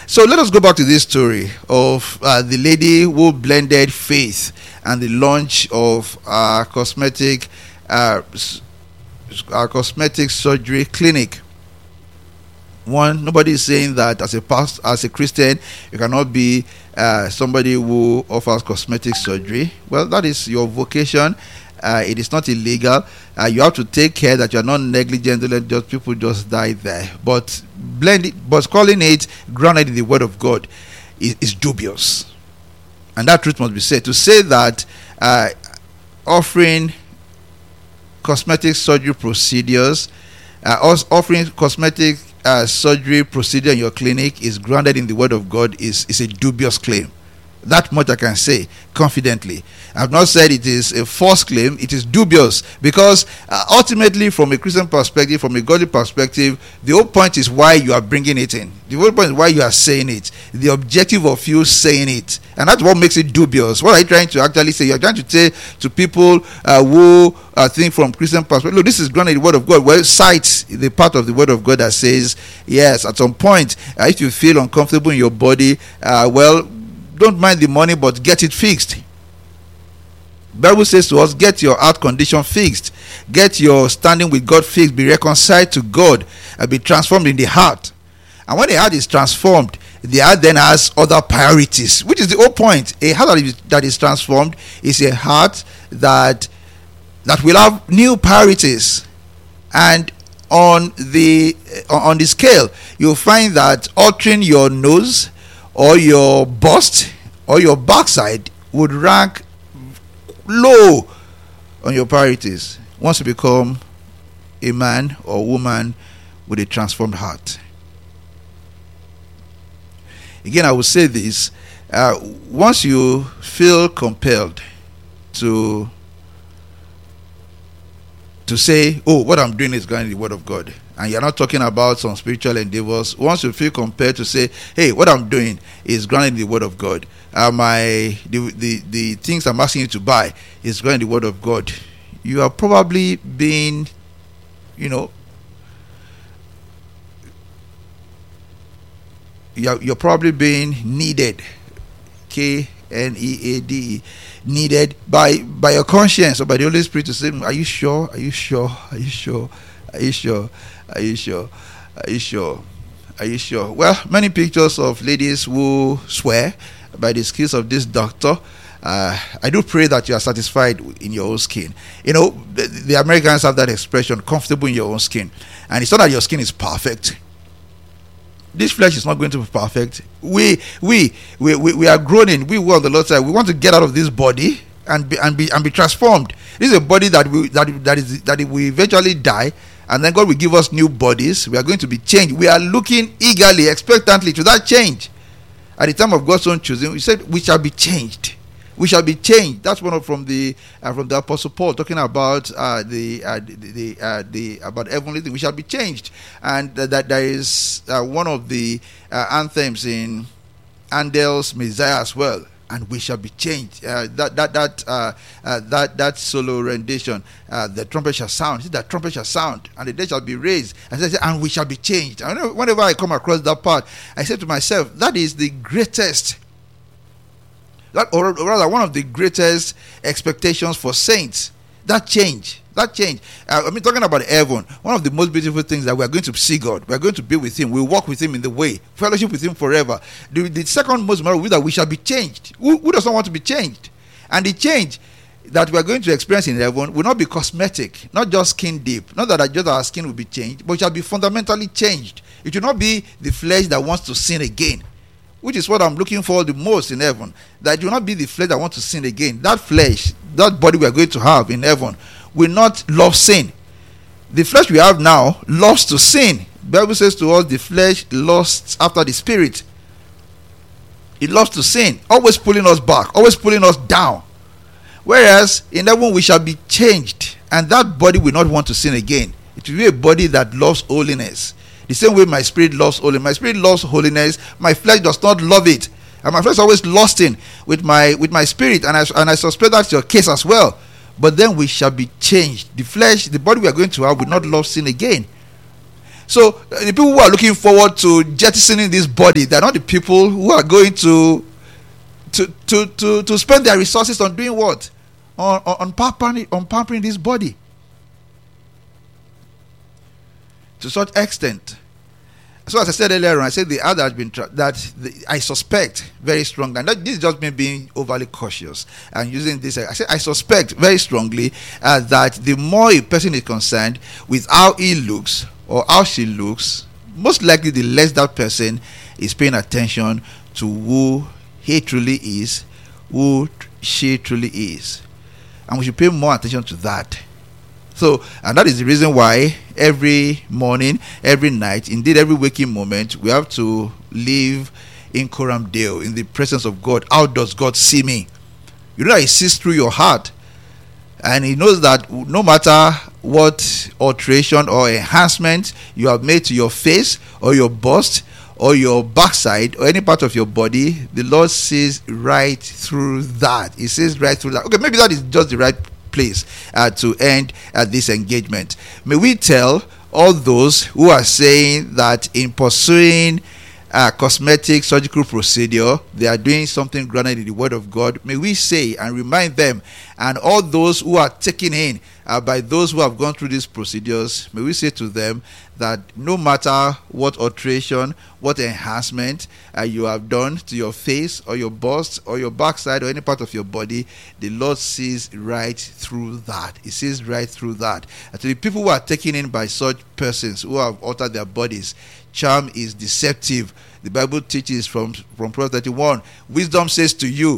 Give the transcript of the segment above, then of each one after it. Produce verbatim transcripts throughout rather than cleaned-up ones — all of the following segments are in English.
So let us go back to this story of uh, the lady who blended faith and the launch of a cosmetic, uh, a cosmetic surgery clinic. One, nobody is saying that as a past, as a Christian, you cannot be uh, somebody who offers cosmetic surgery. Well, that is your vocation. Uh, it is not illegal. Uh, you have to take care that you are not negligent. Let just people just die there. But blend it, but calling it grounded in the Word of God is, is dubious, and that truth must be said. To say that uh, offering cosmetic surgery procedures, uh, offering cosmetic Uh, surgery procedure in your clinic is grounded in the Word of God is, is a dubious claim. That much I can say confidently. I've not said it is a false claim. It is dubious because uh, ultimately, from a Christian perspective, from a godly perspective, the whole point is why you are bringing it in. The whole point is why you are saying it. The objective of you saying it, and that's what makes it dubious. What are you trying to actually say? You're trying to say to people uh, who uh, think from Christian perspective, look, this is grounded in the Word of God. Well, cite the part of the Word of God that says, yes, at some point, uh, if you feel uncomfortable in your body, uh, well, don't mind the money, but get it fixed. Bible says to us, get your heart condition fixed, get your standing with God fixed, be reconciled to God, and be transformed in the heart. And when the heart is transformed, the heart then has other priorities, which is the whole point. A heart that is, that is transformed is a heart that that will have new priorities. And on the on the scale, you'll find that altering your nose or your bust or your backside would rank low on your priorities once you become a man or woman with a transformed heart. Again, I will say this, uh, once you feel compelled to to say, oh, what I'm doing is going in the Word of God, and you're not talking about some spiritual endeavors, once you feel compelled to say, hey, what I'm doing is grounded in the Word of God, uh, my the, the the things I'm asking you to buy is grounded in the Word of God, you are probably being, you know, you're, you're probably being needed, K N E A D E, needed by by your conscience or by the Holy Spirit to say, are you sure? Are you sure? Are you sure? Are you sure? Are you sure? Are you sure? Are you sure? Well, many pictures of ladies who swear by the skills of this doctor. Uh, I do pray that you are satisfied in your own skin. You know, the, the Americans have that expression, comfortable in your own skin. And it's not that your skin is perfect. This flesh is not going to be perfect. We we we we, we are groaning. We were on the Lord's side. We want to get out of this body and be and be and be transformed. This is a body that we that that is that will eventually die, and then God will give us new bodies. We are going to be changed. We are looking eagerly, expectantly to that change. At the time of God's own choosing, we said we shall be changed. We shall be changed. That's one of from the uh, from the Apostle Paul talking about uh, the uh, the the, uh, the about heavenly things. We shall be changed, and uh, that there is uh, one of the uh, anthems in Handel's Messiah as well. And we shall be changed. Uh, that that that uh, uh, that that solo rendition. Uh, the trumpet shall sound. See, the trumpet shall sound, and the dead shall be raised. And, say, and we shall be changed. And whenever I come across that part, I say to myself, that is the greatest. That, or rather, one of the greatest expectations for saints. That change. That change. Uh, I mean, talking about heaven, one of the most beautiful things that we are going to see God. We are going to be with Him. We will walk with Him in the way. Fellowship with Him forever. The, the second most memorable is that we shall be changed. Who, who does not want to be changed? And the change that we are going to experience in heaven will not be cosmetic, not just skin deep. Not that just our skin will be changed, but it shall be fundamentally changed. It will not be the flesh that wants to sin again, which is what I'm looking for the most in heaven. That it will not be the flesh that wants to sin again. That flesh, that body we are going to have in heaven, will not love sin. The flesh we have now loves to sin. The Bible says to us, the flesh lusts after the spirit. It loves to sin, always pulling us back, always pulling us down. Whereas in heaven we shall be changed, and that body will not want to sin again. It will be a body that loves holiness. The same way my spirit loves holiness. My spirit loves holiness. My flesh does not love it. And my flesh is always lusting with my with my spirit. And I, and I suspect that's your case as well. But then we shall be changed. The flesh, the body we are going to have will not love sin again. So uh, the people who are looking forward to jettisoning this body, they're not the people who are going to to to to, to spend their resources on doing what? On, on, on pampering on pampering this body. To such extent. So as I said earlier on, I said the other has been tra- that the, I suspect very strongly, and that, this is just me being overly cautious and using this. I said I suspect very strongly uh, that the more a person is concerned with how he looks or how she looks, most likely the less that person is paying attention to who he truly is, who she truly is, and we should pay more attention to that. So, and that is the reason why every morning, every night, indeed every waking moment, we have to live in coram Deo, in the presence of God. How does God see me? You know that He sees through your heart, and He knows that no matter what alteration or enhancement you have made to your face or your bust or your backside or any part of your body, the Lord sees right through that. He sees right through that. Okay, maybe that is just the right place uh, to end uh, this engagement. May we tell all those who are saying that in pursuing a cosmetic surgical procedure they are doing something grounded in the word of God, may we say and remind them, and all those who are taken in uh, by those who have gone through these procedures, may we say to them that no matter what alteration, what enhancement uh, you have done to your face or your bust or your backside or any part of your body, the Lord sees right through that. He sees right through that. And to the people who are taken in by such persons who have altered their bodies, charm is deceptive. The Bible teaches from, from Proverbs thirty-one, wisdom says to you,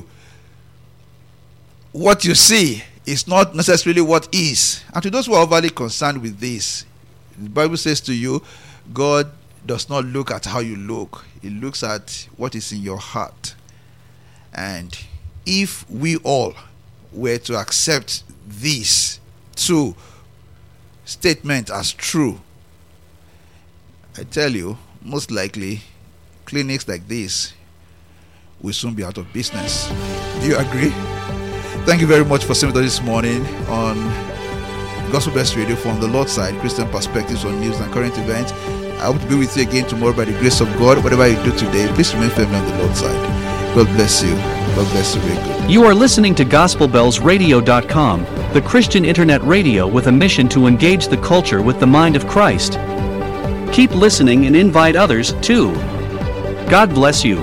what you see is not necessarily what is. And to those who are overly concerned with this, the Bible says to you, God does not look at how you look. He looks at what is in your heart. And if we all were to accept this two statement as true, I tell you, most likely clinics like this will soon be out of business. Do you agree? Thank you very much for staying with us this morning on Gospel Bells Radio from the Lord's Side, Christian perspectives on news and current events. I hope to be with you again tomorrow by the grace of God. Whatever you do today, please remain firmly on the Lord's side. God bless you. God bless you very good. You are listening to Gospel Bells Radio dot com, the Christian internet radio with a mission to engage the culture with the mind of Christ. Keep listening and invite others too. God bless you.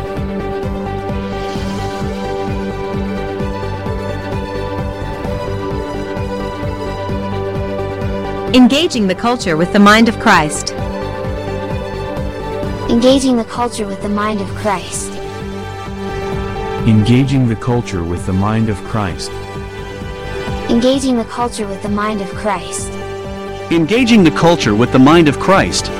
Engaging the culture with the mind of Christ. Engaging the culture with the mind of Christ. Engaging the culture with the mind of Christ. Engaging the culture with the mind of Christ. Engaging the culture with the mind of Christ.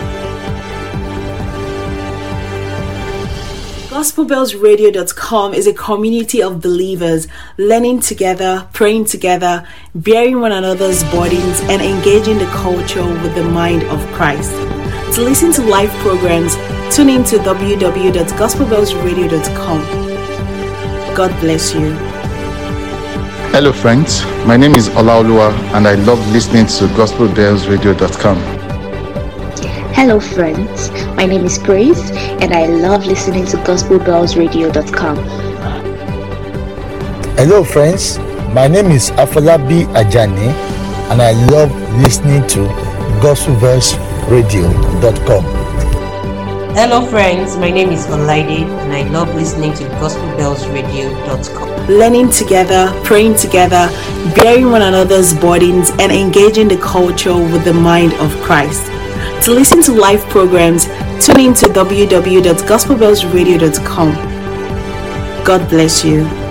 Gospel Bells Radio dot com is a community of believers learning together, praying together, bearing one another's burdens, and engaging the culture with the mind of Christ. To listen to live programs, tune in to w w w dot gospel bells radio dot com. God bless you. Hello friends, my name is Olaoluwa and I love listening to Gospel Bells Radio dot com. Hello friends, my name is Praise and I love listening to Gospel Bells Radio dot com. Hello friends, my name is Afolabi Ajani and I love listening to Gospel Bells Radio dot com. Hello friends, my name is Olaide and I love listening to Gospel Bells Radio dot com. Learning together, praying together, bearing one another's burdens, and engaging the culture with the mind of Christ. To listen to live programs, tune in to w w w dot gospel bells radio dot com. God bless you.